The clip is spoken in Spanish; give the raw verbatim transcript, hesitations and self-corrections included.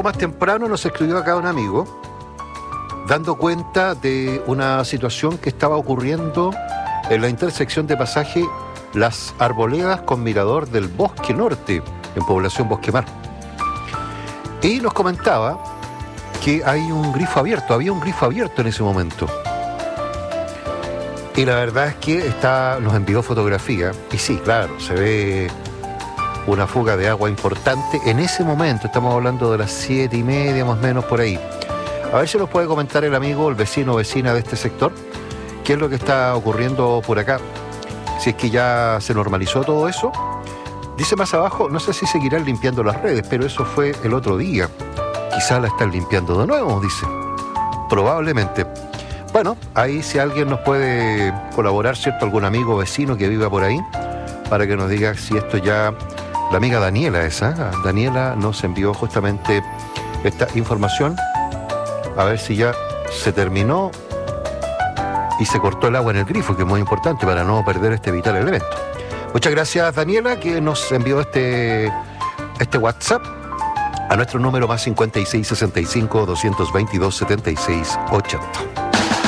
más temprano nos escribió acá un amigo dando cuenta de una situación que estaba ocurriendo en la intersección de pasaje Las Arboledas con Mirador del Bosque Norte, en población Bosque Mar. Y nos comentaba que hay un grifo abierto, había un grifo abierto en ese momento. Y la verdad es que está, nos envió fotografía, y sí, claro, se ve una fuga de agua importante en ese momento. Estamos hablando de las siete y media, más o menos por ahí. A ver si nos puede comentar el amigo, el vecino o vecina de este sector, qué es lo que está ocurriendo por acá. Si es que ya se normalizó todo eso. Dice más abajo, no sé si seguirán limpiando las redes, pero eso fue el otro día. Quizá la están limpiando de nuevo, dice. Probablemente. Bueno, ahí si alguien nos puede colaborar, ¿cierto? Algún amigo o vecino que viva por ahí, para que nos diga si esto ya... La amiga Daniela esa, Daniela nos envió justamente esta información. A ver si ya se terminó y se cortó el agua en el grifo, que es muy importante para no perder este vital elemento. Muchas gracias, Daniela, que nos envió este, este WhatsApp a nuestro número más cincuenta y seis sesenta y cinco, doscientos veintidós, setenta y seis ochenta.